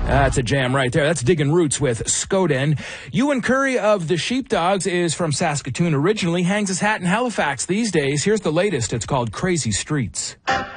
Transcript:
That's a jam right there. That's Digging Roots with Skoden. Ewan Curry of the Sheepdogs is from Saskatoon originally, hangs his hat in Halifax these days. Here's the latest. It's called Crazy Streets.